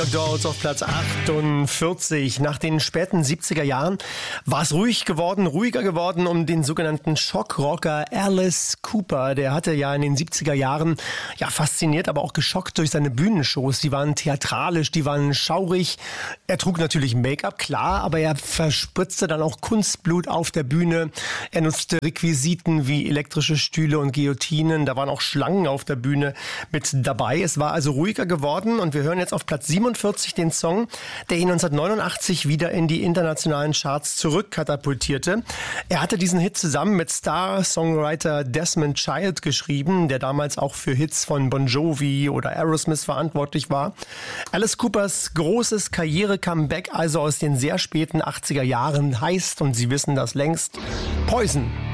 Dolls auf Platz 48. Nach den späten 70er Jahren war es ruhiger geworden um den sogenannten Schockrocker Alice Cooper. Der hatte ja in den 70er Jahren fasziniert, aber auch geschockt durch seine Bühnenshows. Die waren theatralisch, die waren schaurig. Er trug natürlich Make-up, klar, aber er verspritzte dann auch Kunstblut auf der Bühne. Er nutzte Requisiten wie elektrische Stühle und Guillotinen. Da waren auch Schlangen auf der Bühne mit dabei. Es war also ruhiger geworden und wir hören jetzt auf Platz 47 den Song, der ihn 1989 wieder in die internationalen Charts zurückkatapultierte. Er hatte diesen Hit zusammen mit Star-Songwriter Desmond Child geschrieben, der damals auch für Hits von Bon Jovi oder Aerosmith verantwortlich war. Alice Coopers großes Karriere-Comeback also aus den sehr späten 80er Jahren heißt, und Sie wissen das längst, Poison.